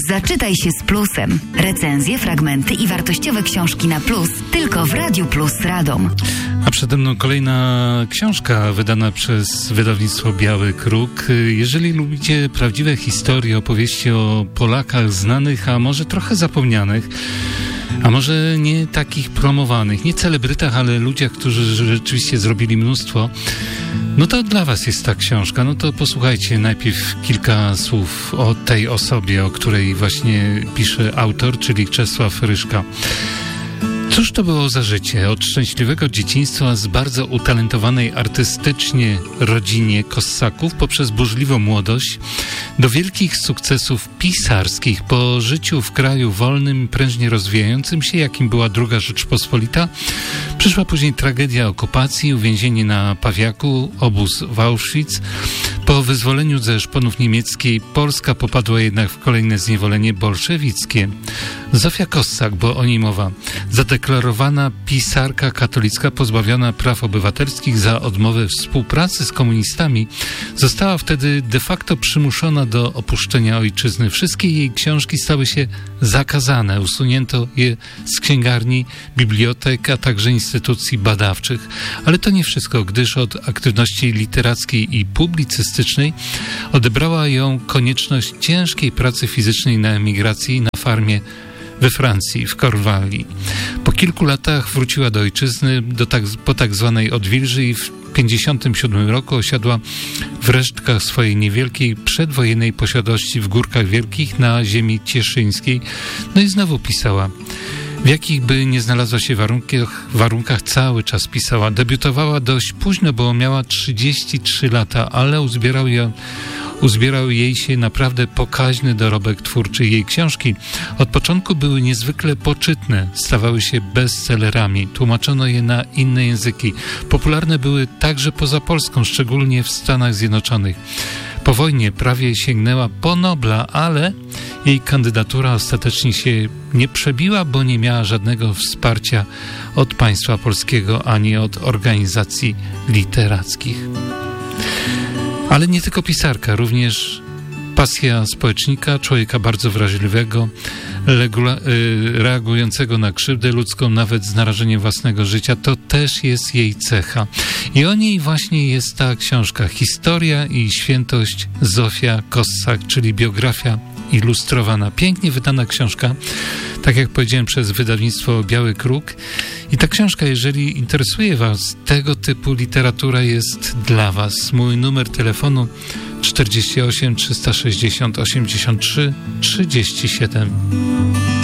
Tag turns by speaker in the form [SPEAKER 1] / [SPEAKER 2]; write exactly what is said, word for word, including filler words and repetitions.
[SPEAKER 1] Zaczytaj się z plusem. Recenzje, fragmenty i wartościowe książki na plus tylko w Radiu Plus Radom.
[SPEAKER 2] A przede mną kolejna książka wydana przez wydawnictwo Biały Kruk. Jeżeli lubicie prawdziwe historie, opowieści o Polakach znanych, a może trochę zapomnianych, a może nie takich promowanych, nie celebrytach, ale ludziach, którzy rzeczywiście zrobili mnóstwo, no to dla was jest ta książka. No to posłuchajcie najpierw kilka słów o tej osobie, o której właśnie pisze autor, czyli Czesław Ryżka. Cóż to było za życie? Od szczęśliwego dzieciństwa z bardzo utalentowanej artystycznie rodzinie Kossaków poprzez burzliwą młodość do wielkich sukcesów pisarskich po życiu w kraju wolnym, prężnie rozwijającym się, jakim była druga Rzeczpospolita, przyszła później tragedia okupacji, uwięzienie na Pawiaku, obóz w Auschwitz. Po wyzwoleniu ze szponów niemieckiej Polska popadła jednak w kolejne zniewolenie bolszewickie. Zofia Kossak, bo o niej mowa, zadeklarowana pisarka katolicka pozbawiona praw obywatelskich za odmowę współpracy z komunistami, została wtedy de facto przymuszona do opuszczenia ojczyzny. Wszystkie jej książki stały się zakazane. Usunięto je z księgarni, bibliotek, a także instytucji badawczych. Ale to nie wszystko, gdyż od aktywności literackiej i publicystycznej odebrała ją konieczność ciężkiej pracy fizycznej na emigracji na farmie we Francji, w Korwalii. Po kilku latach wróciła do ojczyzny do tak, po tak zwanej odwilży i w pięćdziesiątym siódmym roku osiadła w resztkach swojej niewielkiej przedwojennej posiadłości w Górkach Wielkich na ziemi cieszyńskiej. No i znowu pisała. W jakich by nie znalazła się warunkach, warunkach cały czas pisała. Debiutowała dość późno, bo miała trzydzieści trzy lata, ale uzbierał ją Uzbierał jej się naprawdę pokaźny dorobek twórczy. Jej książki od początku były niezwykle poczytne, stawały się bestsellerami, tłumaczono je na inne języki. Popularne były także poza Polską, szczególnie w Stanach Zjednoczonych. Po wojnie prawie sięgnęła po Nobla, ale jej kandydatura ostatecznie się nie przebiła, bo nie miała żadnego wsparcia od państwa polskiego ani od organizacji literackich. Ale nie tylko pisarka, również pasja społecznika, człowieka bardzo wrażliwego, regula- y, reagującego na krzywdę ludzką, nawet z narażeniem własnego życia, to też jest jej cecha. I o niej właśnie jest ta książka. Historia i świętość Zofia Kossak, czyli biografia ilustrowana. Pięknie wydana książka, tak jak powiedziałem, przez wydawnictwo Biały Kruk. I ta książka, jeżeli interesuje was, tego typu literatura jest dla was. Mój numer telefonu czterdzieści osiem trzysta sześćdziesiąt osiemdziesiąt trzy trzydzieści siedem.